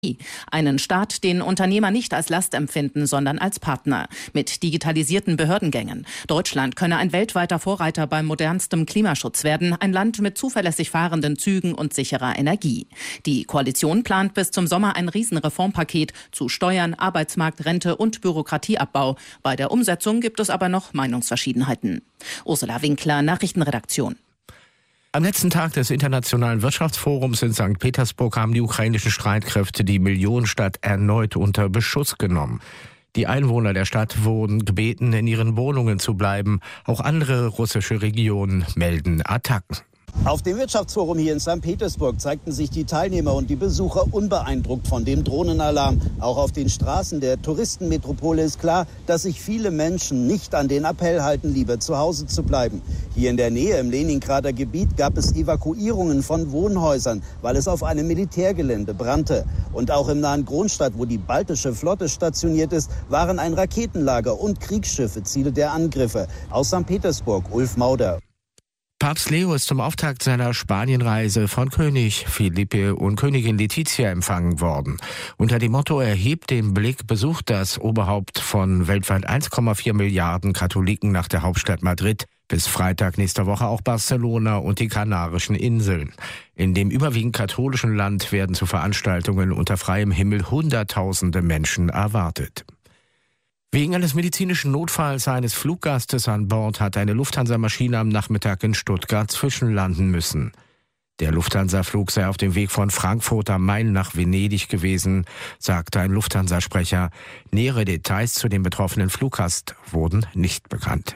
Einen Staat, den Unternehmer nicht als Last empfinden, sondern als Partner. Mit digitalisierten Behördengängen. Deutschland könne ein weltweiter Vorreiter beim modernstem Klimaschutz werden. Ein Land mit zuverlässig fahrenden Zügen und sicherer Energie. Die Koalition plant bis zum Sommer ein Riesenreformpaket zu Steuern, Arbeitsmarkt, Rente und Bürokratieabbau. Bei der Umsetzung gibt es aber noch Meinungsverschiedenheiten. Ursula Winkler, Nachrichtenredaktion. Am letzten Tag des Internationalen Wirtschaftsforums in St. Petersburg haben die ukrainischen Streitkräfte die Millionenstadt erneut unter Beschuss genommen. Die Einwohner der Stadt wurden gebeten, in ihren Wohnungen zu bleiben. Auch andere russische Regionen melden Attacken. Auf dem Wirtschaftsforum hier in St. Petersburg zeigten sich die Teilnehmer und die Besucher unbeeindruckt von dem Drohnenalarm. Auch auf den Straßen der Touristenmetropole ist klar, dass sich viele Menschen nicht an den Appell halten, lieber zu Hause zu bleiben. Hier in der Nähe im Leningrader Gebiet gab es Evakuierungen von Wohnhäusern, weil es auf einem Militärgelände brannte. Und auch im nahen Kronstadt, wo die baltische Flotte stationiert ist, waren ein Raketenlager und Kriegsschiffe Ziele der Angriffe. Aus St. Petersburg, Ulf Mauder. Papst Leo ist zum Auftakt seiner Spanienreise von König Felipe und Königin Letizia empfangen worden. Unter dem Motto "Erhebt den Blick" besucht das Oberhaupt von weltweit 1,4 Milliarden Katholiken nach der Hauptstadt Madrid bis Freitag nächster Woche auch Barcelona und die Kanarischen Inseln. In dem überwiegend katholischen Land werden zu Veranstaltungen unter freiem Himmel Hunderttausende Menschen erwartet. Wegen eines medizinischen Notfalls eines Fluggastes an Bord hat eine Lufthansa-Maschine am Nachmittag in Stuttgart zwischenlanden müssen. Der Lufthansa-Flug sei auf dem Weg von Frankfurt am Main nach Venedig gewesen, sagte ein Lufthansa-Sprecher. Nähere Details zu dem betroffenen Fluggast wurden nicht bekannt.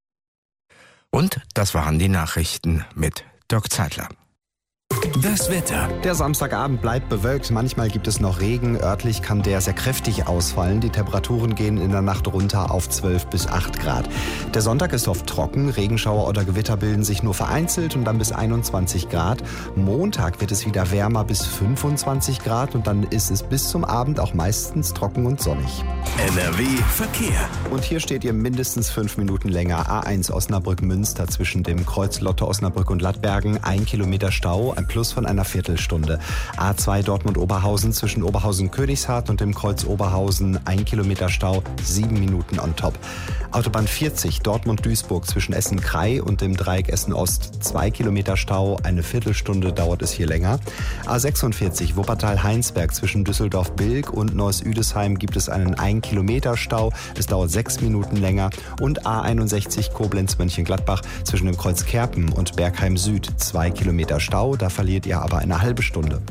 Und das waren die Nachrichten mit Dirk Zeitler. Das Wetter. Der Samstagabend bleibt bewölkt. Manchmal gibt es noch Regen. Örtlich kann der sehr kräftig ausfallen. Die Temperaturen gehen in der Nacht runter auf 12 bis 8 Grad. Der Sonntag ist oft trocken. Regenschauer oder Gewitter bilden sich nur vereinzelt und dann bis 21 Grad. Montag wird es wieder wärmer bis 25 Grad und dann ist es bis zum Abend auch meistens trocken und sonnig. NRW Verkehr. Und hier steht ihr mindestens 5 Minuten länger. A1 Osnabrück-Münster zwischen dem Kreuz Lotte Osnabrück und Lattbergen. 1 Kilometer Stau. Ein Plus von einer Viertelstunde. A2 Dortmund-Oberhausen zwischen Oberhausen-Königshardt und dem Kreuz Oberhausen 1 Kilometer Stau, 7 Minuten on top. Autobahn 40 Dortmund-Duisburg zwischen Essen-Krei und dem Dreieck Essen-Ost 2 Kilometer Stau, eine Viertelstunde dauert es hier länger. A46 Wuppertal-Heinsberg zwischen Düsseldorf-Bilk und Neuss-Üdesheim gibt es einen 1 Kilometer Stau, es dauert 6 Minuten länger. Und A61 Koblenz-Mönchengladbach zwischen dem Kreuz Kerpen und Bergheim Süd 2 Kilometer Stau, da verliert ihr aber eine halbe Stunde.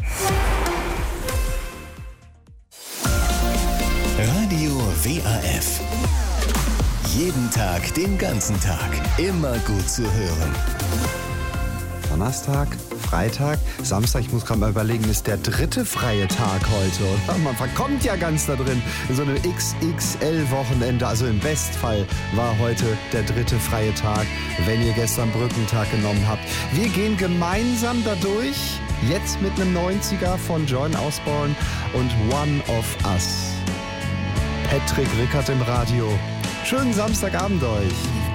Radio WAF. Jeden Tag, den ganzen Tag. Immer gut zu hören. Donnerstag, Freitag, Samstag, ich muss gerade mal überlegen, ist der 3. freie Tag heute, oder? Man verkommt ja ganz da drin in so einem XXL-Wochenende. Also im Bestfall war heute der 3. freie Tag, wenn ihr gestern Brückentag genommen habt. Wir gehen gemeinsam da durch, jetzt mit einem 90er von Joan Osborne und One of Us. Patrick Rickert im Radio. Schönen Samstagabend euch.